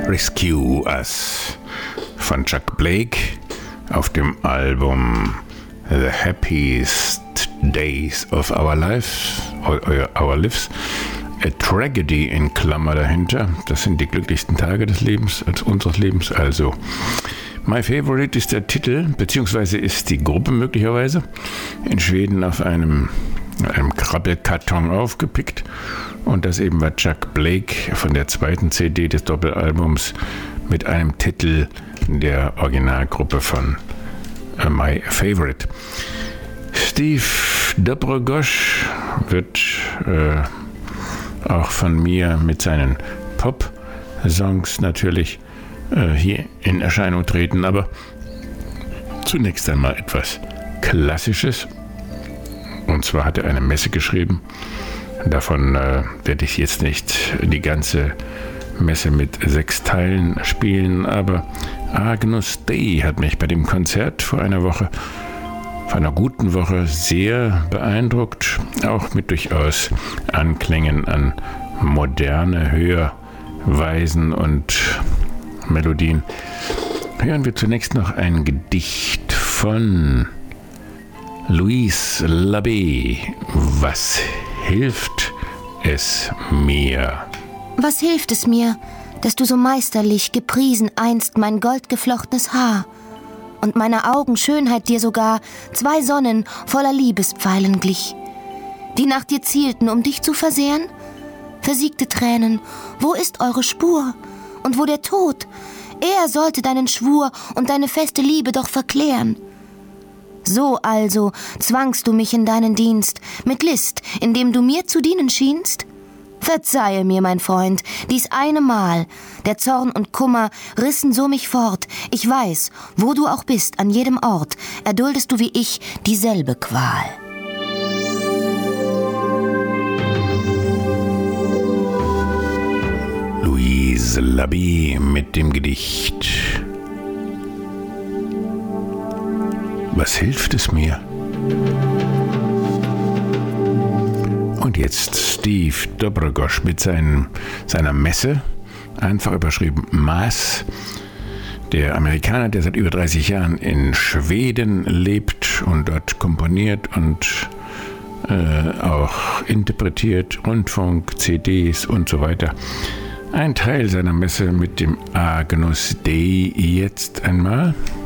Rescue Us von Chuck Blake auf dem Album The Happiest Days of Our Lives. A Tragedy in Klammer dahinter. Das sind die glücklichsten Tage des Lebens, unseres Lebens. Also, My Favorite ist der Titel, beziehungsweise ist die Gruppe möglicherweise in Schweden auf einem Krabbelkarton aufgepickt. Und das eben war Chuck Blake von der zweiten CD des Doppelalbums mit einem Titel der Originalgruppe von My Favorite. Steve Dobrogosch wird auch von mir mit seinen Pop-Songs natürlich hier in Erscheinung treten, aber zunächst einmal etwas Klassisches. Und zwar hat er eine Messe geschrieben. Davon werde ich jetzt nicht die ganze Messe mit 6 Teilen spielen, aber Agnus Dei hat mich bei dem Konzert vor einer guten Woche sehr beeindruckt, auch mit durchaus Anklängen an moderne Hörweisen und Melodien. Hören wir zunächst noch ein Gedicht von Louise Labé. Was hilft es mir? Was hilft es mir, dass du so meisterlich gepriesen einst mein goldgeflochtenes Haar und meiner Augen Schönheit dir sogar 2 Sonnen voller Liebespfeilen glich, die nach dir zielten, um dich zu versehren? Versiegte Tränen, wo ist eure Spur? Und wo der Tod? Er sollte deinen Schwur und deine feste Liebe doch verklären. So also zwangst du mich in deinen Dienst, mit List, indem du mir zu dienen schienst? Verzeihe mir, mein Freund, dies eine Mal. Der Zorn und Kummer rissen so mich fort. Ich weiß, wo du auch bist, an jedem Ort, erduldest du wie ich dieselbe Qual. Louise Labé mit dem Gedicht Was hilft es mir? Und jetzt Steve Dobrogosch mit seiner Messe, einfach überschrieben Mass. Der Amerikaner, der seit über 30 Jahren in Schweden lebt und dort komponiert und auch interpretiert, Rundfunk, CDs und so weiter. Ein Teil seiner Messe mit dem Agnus Dei jetzt einmal.